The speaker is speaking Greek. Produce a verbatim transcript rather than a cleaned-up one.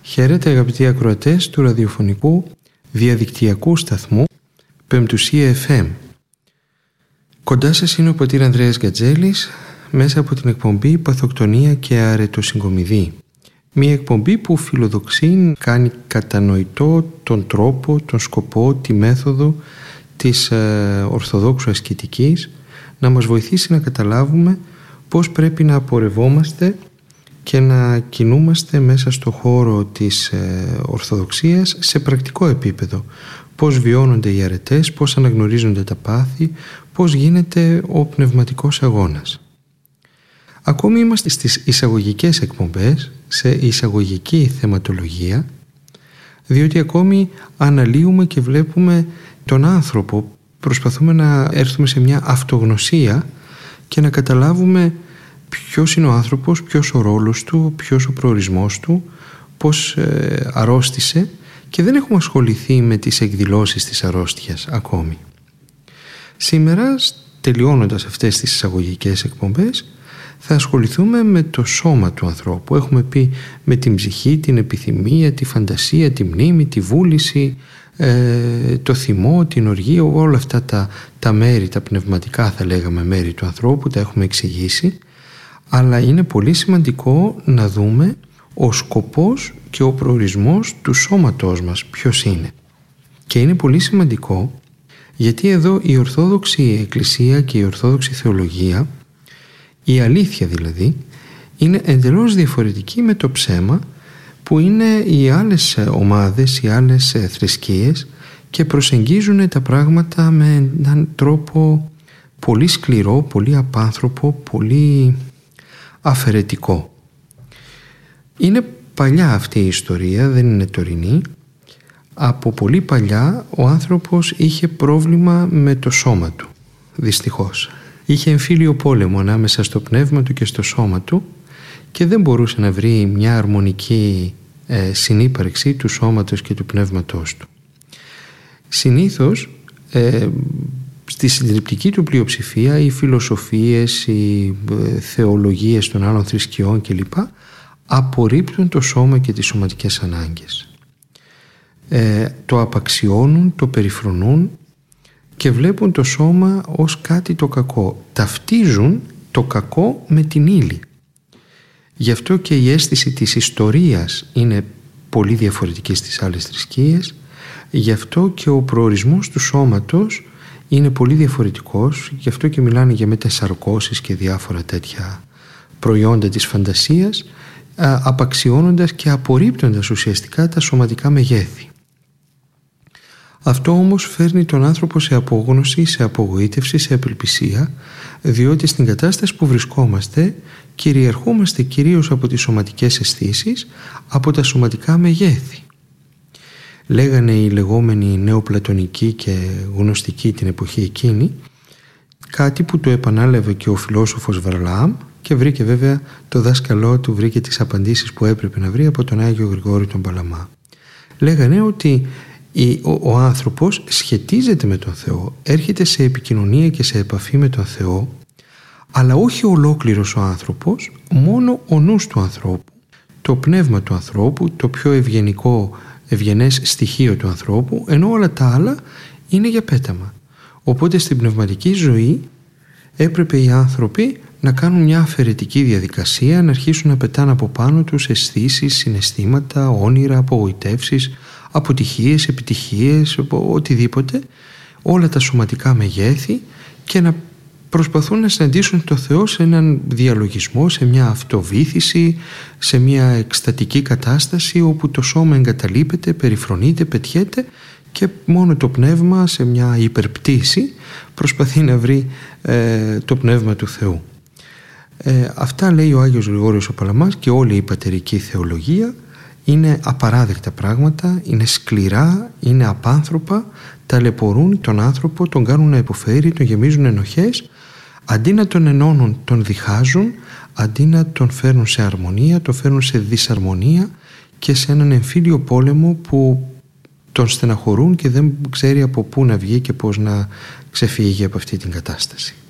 Χαίρετε αγαπητοί ακροατές του ραδιοφωνικού διαδικτυακού σταθμού Πεμπτουσία εφ εμ. Κοντά σας είναι ο πατήρ Ανδρέας Γκατζέλης μέσα από την εκπομπή Παθοκτονία και Αρετοσυγκομιδή. Μια εκπομπή που φιλοδοξεί να κάνει κατανοητό τον τρόπο, τον σκοπό, τη μέθοδο της ε, Ορθοδόξου ασκητικής, να μας βοηθήσει να καταλάβουμε πώς πρέπει να απορευόμαστε και να κινούμαστε μέσα στο χώρο της ε, Ορθοδοξίας σε πρακτικό επίπεδο. Πώς βιώνονται οι αρετές, πώς αναγνωρίζονται τα πάθη, πώς γίνεται ο πνευματικός αγώνας. Ακόμη είμαστε στις εισαγωγικές εκπομπές, σε εισαγωγική θεματολογία, διότι ακόμη αναλύουμε και βλέπουμε τον άνθρωπο, προσπαθούμε να έρθουμε σε μια αυτογνωσία και να καταλάβουμε ποιος είναι ο άνθρωπος, ποιος ο ρόλος του, ποιος ο προορισμός του, πώς ε, αρρώστησε, και δεν έχουμε ασχοληθεί με τις εκδηλώσεις της αρρώστιας ακόμη. Σήμερα, τελειώνοντας αυτές τις εισαγωγικές εκπομπές, θα ασχοληθούμε με το σώμα του ανθρώπου. Έχουμε πει με την ψυχή, την επιθυμία, τη φαντασία, τη μνήμη, τη βούληση, ε, το θυμό, την οργή, όλα αυτά τα, τα μέρη, τα πνευματικά θα λέγαμε μέρη του ανθρώπου, τα έχουμε εξηγήσει. Αλλά είναι πολύ σημαντικό να δούμε ο σκοπός και ο προορισμός του σώματός μας ποιος είναι. Και είναι πολύ σημαντικό γιατί εδώ η Ορθόδοξη Εκκλησία και η Ορθόδοξη Θεολογία, η αλήθεια δηλαδή, είναι εντελώς διαφορετική με το ψέμα που είναι οι άλλες ομάδες, οι άλλες θρησκείες, και προσεγγίζουν τα πράγματα με έναν τρόπο πολύ σκληρό, πολύ απάνθρωπο, πολύ αφαιρετικό. Είναι παλιά αυτή η ιστορία, δεν είναι τωρινή. Από πολύ παλιά ο άνθρωπος είχε πρόβλημα με το σώμα του, δυστυχώς. Είχε εμφύλιο πόλεμο ανάμεσα στο πνεύμα του και στο σώμα του και δεν μπορούσε να βρει μια αρμονική ε, συνύπαρξη του σώματος και του πνεύματός του. Συνήθως ε, στη συντριπτική του πλειοψηφία οι φιλοσοφίες, οι ε, θεολογίες των άλλων θρησκειών κλπ. Απορρίπτουν το σώμα και τις σωματικές ανάγκες. Ε, το απαξιώνουν, το περιφρονούν και βλέπουν το σώμα ως κάτι το κακό. Ταυτίζουν το κακό με την ύλη. Γι' αυτό και η αίσθηση της ιστορίας είναι πολύ διαφορετική στις άλλες θρησκείες. Γι' αυτό και ο προορισμός του σώματος είναι πολύ διαφορετικός. Γι' αυτό και μιλάνε για μετασαρκώσεις και διάφορα τέτοια προϊόντα της φαντασίας, απαξιώνοντας και απορρίπτοντας ουσιαστικά τα σωματικά μεγέθη. Αυτό όμως φέρνει τον άνθρωπο σε απόγνωση, σε απογοήτευση, σε απελπισία, διότι στην κατάσταση που βρισκόμαστε κυριαρχούμαστε κυρίως από τις σωματικές αισθήσεις, από τα σωματικά μεγέθη. Λέγανε οι λεγόμενοι νεοπλατωνικοί και γνωστικοί την εποχή εκείνη, κάτι που το επανάλαβε και ο φιλόσοφος Βαρλάμ, και βρήκε βέβαια το δάσκαλό του, βρήκε τις απαντήσεις που έπρεπε να βρει από τον Άγιο Γρηγόρη τον Παλαμά. Λέγανε ότι ο, ο άνθρωπος σχετίζεται με τον Θεό, έρχεται σε επικοινωνία και σε επαφή με τον Θεό, αλλά όχι ολόκληρος ο άνθρωπος, μόνο ο νους του ανθρώπου, το πνεύμα του ανθρώπου, το πιο ευγενικό, ευγενές στοιχείο του ανθρώπου, ενώ όλα τα άλλα είναι για πέταμα. Οπότε στην πνευματική ζωή έπρεπε οι άνθρωποι να κάνουν μια αφαιρετική διαδικασία, να αρχίσουν να πετάνε από πάνω τους αισθήσεις, συναισθήματα, όνειρα, απογοητεύσεις, αποτυχίες, επιτυχίες, οτιδήποτε, όλα τα σωματικά μεγέθη, και να προσπαθούν να συναντήσουν το Θεό σε έναν διαλογισμό, σε μια αυτοβήθηση, σε μια εκστατική κατάσταση όπου το σώμα εγκαταλείπεται, περιφρονείται, πετιέται και μόνο το πνεύμα σε μια υπερπτήση προσπαθεί να βρει ε, το πνεύμα του Θεού. Ε, αυτά λέει ο Άγιος Γρηγόριος ο Παλαμάς και όλη η πατερική θεολογία. Είναι απαράδεκτα πράγματα, είναι σκληρά, είναι απάνθρωπα, ταλαιπωρούν τον άνθρωπο, τον κάνουν να υποφέρει, τον γεμίζουν ενοχές. Αντί να τον ενώνουν, τον διχάζουν, αντί να τον φέρνουν σε αρμονία, τον φέρνουν σε δυσαρμονία και σε έναν εμφύλιο πόλεμο που τον στεναχωρούν και δεν ξέρει από πού να βγει και πώς να ξεφύγει από αυτή την κατάσταση.